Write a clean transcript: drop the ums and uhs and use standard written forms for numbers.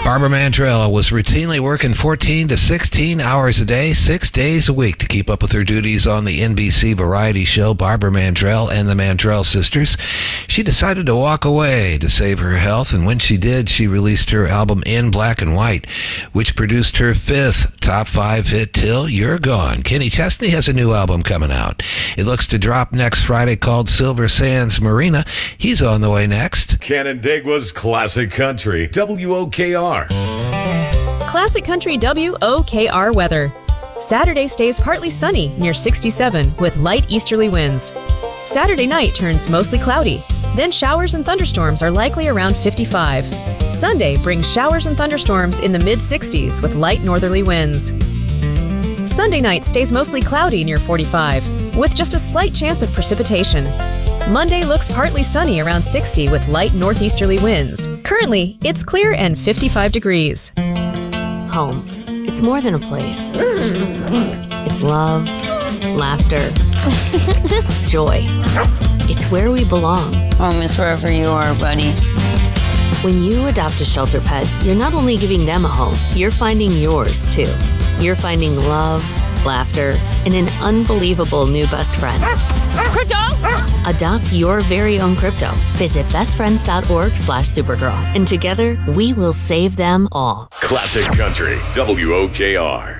Barbara Mandrell was routinely working 14 to 16 hours a day, 6 days a week to keep up with her duties on the NBC variety show Barbara Mandrell and the Mandrell Sisters. She decided to walk away to save her health, and when she did, she released her album In Black and White, which produced her fifth top 5 hit, Till You're Gone. Kenny Chesney has a new album coming out. It looks to drop next Friday, called Silver Sands Marina. He's on the way next. Canandaigua's Classic Country, WOKR. Classic Country WOKR weather. Saturday stays partly sunny, near 67, with light easterly winds. Saturday night turns mostly cloudy. Then showers and thunderstorms are likely around 55. Sunday brings showers and thunderstorms in the mid-60s with light northerly winds. Sunday night stays mostly cloudy near 45, with just a slight chance of precipitation. Monday looks partly sunny around 60 with light northeasterly winds. Currently, it's clear and 55 degrees. Home. It's more than a place. It's love, laughter, joy. It's where we belong. Home is wherever you are, buddy. When you adopt a shelter pet, you're not only giving them a home, you're finding yours too. You're finding love, laughter, and an unbelievable new best friend. Crypto! Adopt your very own crypto. Visit bestfriends.org/Supergirl. And together, we will save them all. Classic Country, WOKR.